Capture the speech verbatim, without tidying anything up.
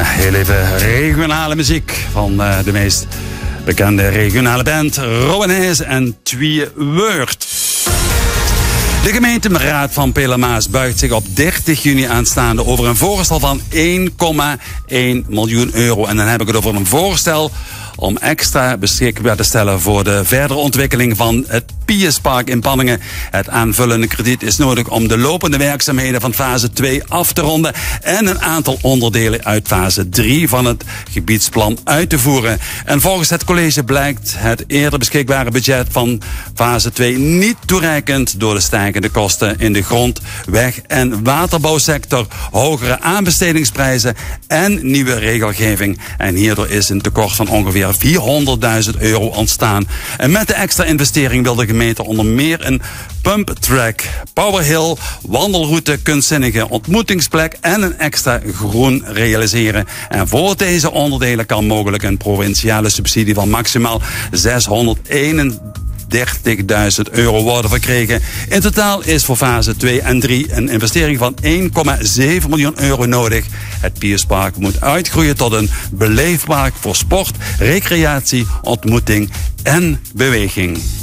heel even regionale muziek van uh, de meest bekende regionale band Robin Hayes en Twee Woord. De gemeenteraad van Pelemaas buigt zich op dertig juni aanstaande over een voorstel van één komma één miljoen euro. En dan heb ik het over een voorstel om extra beschikbaar te stellen voor de verdere ontwikkeling van het Piuspark in Panningen. Het aanvullende krediet is nodig om de lopende werkzaamheden van fase twee af te ronden en een aantal onderdelen uit fase drie van het gebiedsplan uit te voeren. En volgens het college blijkt het eerder beschikbare budget van fase twee niet toereikend door de stijgende kosten in de grond, weg- en waterbouwsector, hogere aanbestedingsprijzen en nieuwe regelgeving. En hierdoor is een tekort van ongeveer vierhonderdduizend euro ontstaan. En met de extra investering wil de gemeente onder meer een pumptrack, powerhill, wandelroute, kunstzinnige ontmoetingsplek en een extra groen realiseren. En voor deze onderdelen kan mogelijk een provinciale subsidie van maximaal zeshonderdeenendertigduizend euro worden verkregen. In totaal is voor fase twee en drie een investering van één komma zeven miljoen euro nodig. Het Piuspark moet uitgroeien tot een beleefpark voor sport, recreatie, ontmoeting en beweging.